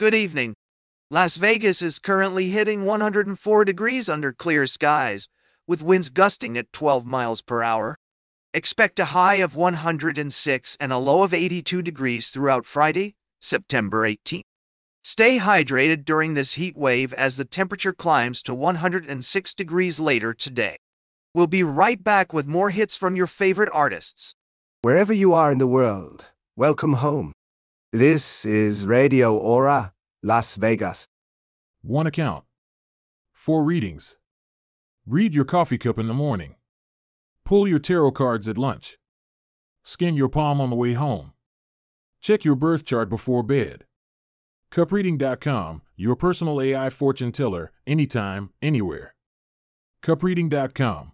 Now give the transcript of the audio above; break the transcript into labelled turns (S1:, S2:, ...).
S1: Good evening. Las Vegas is currently hitting 104 degrees under clear skies, with winds gusting at 12 miles per hour. Expect a high of 106 and a low of 82 degrees throughout Friday, September 18th. Stay hydrated during this heat wave as the temperature climbs to 106 degrees later today. We'll be right back with more hits from your favorite artists.
S2: Wherever you are in the world, welcome home. This is Radio Aura, Las Vegas.
S3: 1 account. 4 readings. Read your coffee cup in the morning. Pull your tarot cards at lunch. Skin your palm on the way home. Check your birth chart before bed. CupReading.com, your personal AI fortune teller, anytime, anywhere. CupReading.com.